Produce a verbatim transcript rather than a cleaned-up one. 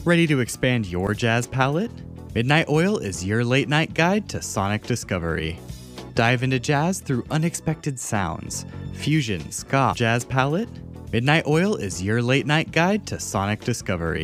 Ready to expand your jazz palette? Midnight Oil is your late night guide to sonic discovery. Dive into jazz through unexpected sounds. Fusion, ska, jazz palette? Midnight Oil is your late night guide to sonic discovery.